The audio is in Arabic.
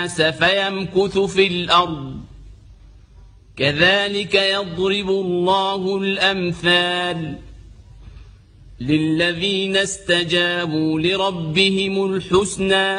فيمكث في الأرض كذلك يضرب الله الأمثال للذين استجابوا لربهم الحسنى